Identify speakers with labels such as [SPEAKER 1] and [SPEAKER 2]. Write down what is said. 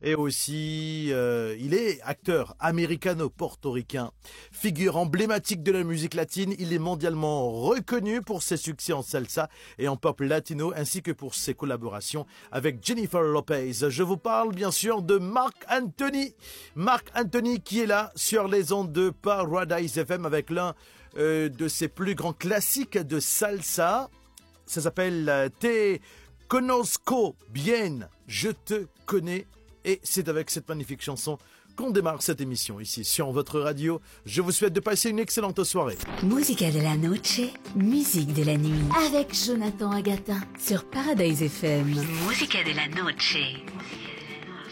[SPEAKER 1] et aussi il est acteur américano-portoricain. Figure emblématique de la musique latine, il est mondialement reconnu pour ses succès en salsa et en pop latino ainsi que pour ses collaborations avec Jennifer Lopez. Je vous parle bien sûr de Marc Anthony. Marc Anthony qui est là sur les ondes de Paradise FM avec l'un de ses plus grands classiques de salsa. Ça s'appelle Te Conozco Bien, je te connais. Et c'est avec cette magnifique chanson qu'on démarre cette émission ici sur votre radio. Je vous souhaite de passer une excellente soirée.
[SPEAKER 2] Musica de la noche, musique de la nuit. Avec Jonathan Agatin sur Paradise FM. Musica de la noche.